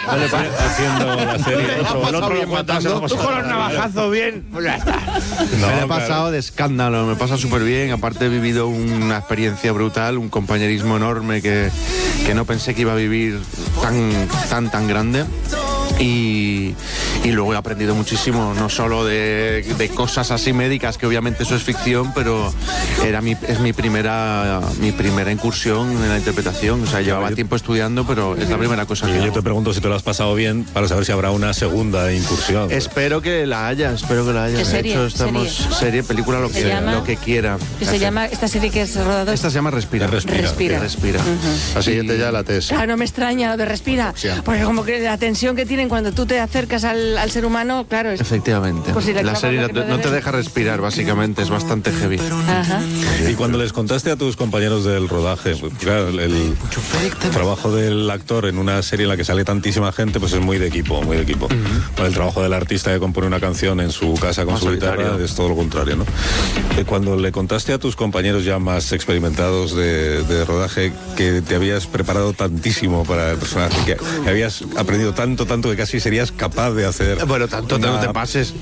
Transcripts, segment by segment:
haciendo la serie. El otro lo matando. Tú con los navajazos bien, pues ya está. Me he pasado de escándalo, me pasa súper bien. Aparte he vivido una experiencia brutal, un compañerismo enorme que no pensé que iba a vivir tan grande. Y luego he aprendido muchísimo, no solo de cosas así médicas, que obviamente eso es ficción, pero es mi primera incursión en la interpretación. O sea, llevaba tiempo estudiando, pero es la primera cosa que yo hago. te pregunto si te lo has pasado bien para saber si habrá una segunda incursión. Espero que la haya. ¿Qué serie? De hecho, estamos serie, película, lo que quiera. ¿Qué se llama esta serie que es rodado? Esta se llama Respira. Respira. La siguiente ya la TES. Claro, no me extraña lo de Respira, porque como que la tensión que tienen cuando tú te acercas al ser humano, claro. Efectivamente. Pues si la serie no te deja respirar, básicamente, es bastante heavy. Ajá. Y cuando les contaste a tus compañeros del rodaje, pues, claro, el trabajo del actor en una serie en la que sale tantísima gente, pues es muy de equipo. Bueno, el trabajo del artista que compone una canción en su casa con su guitarra es todo lo contrario, ¿no? Cuando le contaste a tus compañeros ya más experimentados de rodaje que te habías preparado tantísimo para el personaje, que habías aprendido tanto que casi serías capaz de hacer... Bueno, tanto no te pases.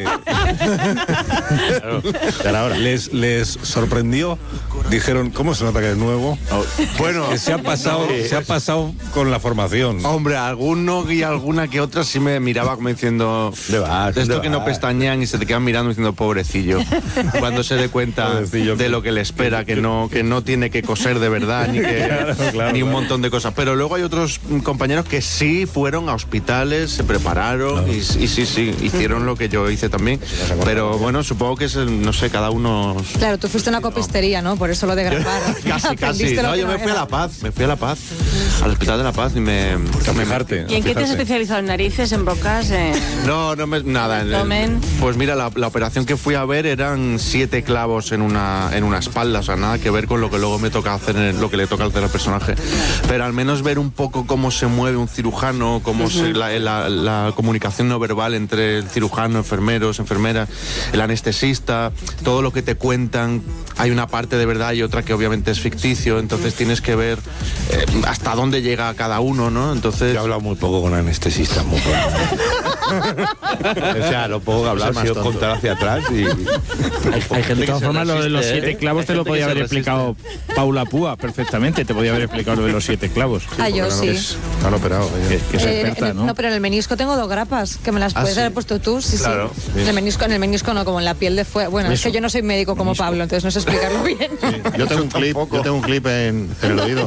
Claro, les sorprendió, dijeron, ¿cómo se nota que es nuevo? Bueno, que se ha pasado con la formación. Hombre, alguno y alguna que otra sí me miraba como diciendo, de esto que no pestañean y se te quedan mirando diciendo, pobrecillo, cuando se dé cuenta de lo que le espera, que no tiene que coser de verdad, ni un montón de cosas. Pero luego hay otros compañeros que sí fueron a hospitales, se prepararon y sí, hicieron lo que yo hice también. Pero bueno, supongo que es, no sé, cada uno... Claro, tú fuiste a una copistería, ¿no? Por eso lo de grabar. Casi. No, yo me fui a La Paz, al Hospital de La Paz y me fijarte. ¿Y en qué te has especializado? ¿En narices, en bocas? Nada. Pues mira, la operación que fui a ver eran 7 clavos en una espalda, o sea, nada que ver con lo que luego me toca hacer, lo que le toca hacer al personaje. Pero al menos ver un poco cómo se mueve un cirujano, cómo la comunicación no verbal entre el cirujano, enfermeros, enfermeras, el anestesista, todo lo que te cuentan. Hay una parte de verdad y otra que obviamente es ficticio, entonces tienes que ver hasta dónde llega cada uno, ¿no? Entonces... Yo he hablado muy poco con anestesistas, muy poco. O sea, lo poco que hablar ha sido contar hacia atrás y... Hay gente de todas formas, lo de los 7 clavos te lo podía haber explicado Paula Púa perfectamente, te podía haber explicado lo de los 7 clavos. Yo sí. Han operado. Que es experta, ¿no? No, pero en el menisco tengo 2 grapas, que me las puedes haber puesto tú, sí. En el menisco no, como en la piel de fuera. Bueno, es que yo no soy médico como Pablo, entonces no sé explicarlo bien. Yo tengo un clip en el oído.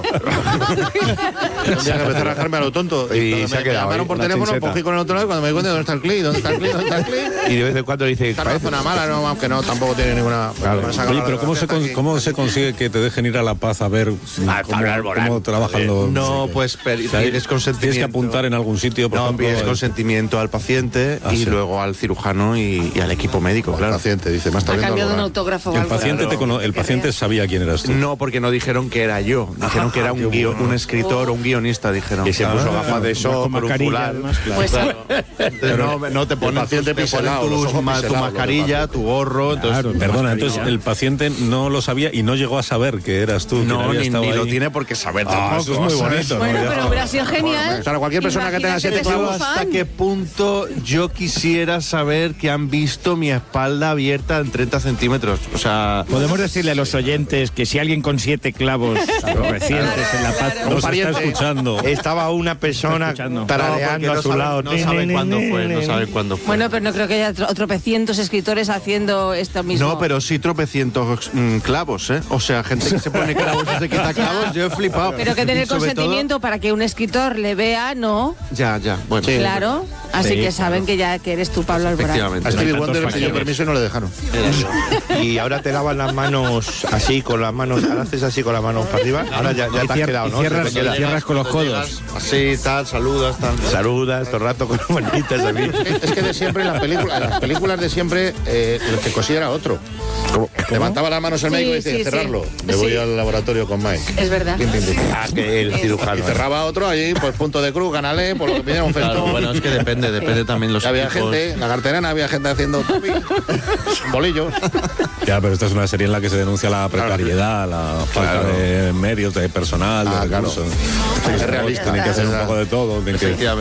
Un día que empecé a rajarme a lo tonto y se ha me quedado llamaron por teléfono, cogí con el otro lado y cuando me di cuenta, ¿dónde está el clip? Y de vez en cuando dice... Esta zona mala, no, aunque no, tampoco tiene ninguna... Oye, pero ¿cómo se consigue que te dejen ir a La Paz a ver cómo trabajan los... No, pues pides consentimiento. Tienes que apuntar en algún sitio, por ejemplo, pides consentimiento al paciente y luego al cirujano y al equipo médico, claro. El paciente dice, más Ha cambiado un autógrafo. El paciente sabía quién eras tú. No, porque no dijeron que era yo. Dijeron que era un escritor o un guionista, dijeron. Y se puso gafas de sol por un fular. No te ponen tu mascarilla, tu gorro. Perdona, entonces el paciente no lo sabía y no llegó a saber que eras tú. No, ni lo tiene por qué saber tampoco. Eso es muy bonito. Bueno, pero hubiera sido genial. Claro, cualquier persona que tenga 7 clavos... ¿Hasta qué punto yo quisiera saber que han visto mi espalda abierta en 30 centímetros? O sea... Podemos decirle a los oyentes que si alguien con 7 clavos recientes en La Paz nos está escuchando. Estaba una persona tarareando a su lado. No saben cuándo fue. Bueno, pero no creo que haya tropecientos escritores haciendo esto mismo. No, pero sí tropecientos clavos, ¿eh? O sea, gente que se pone clavos y se quita clavos, yo he flipado. Pero que tener consentimiento para que un escritor le vea, ¿no? Ya, bueno. Sí. Claro, así que saben que eres tú, Pablo Alborán. Efectivamente. A Stevie Wonder pidió permiso y no le dejaron. Y ahora te lavas las manos así, con las manos, ahora haces así con las manos para arriba, ahora ya te has quedado, ¿no? Cierras con los codos. Así, tal, saludas, tal. Saludas todo el rato con las manitas así. Es que de siempre en las películas de siempre el que cosía era otro. Levantaba las manos el médico y decía, cerrarlo. Me voy al laboratorio con Mike. Es verdad. Que el cirujano. Y cerraba otro allí, pues punto de cruz, canalé, por lo que pidieron un festón. Bueno, es que depende también los había equipos. gente, en la carterana había gente haciendo bolillos. Ya, pero esta es una serie en la que se denuncia la precariedad, la falta de medios, de personal, de recursos. Es realista. Tienen que hacer un poco de todo. Efectivamente.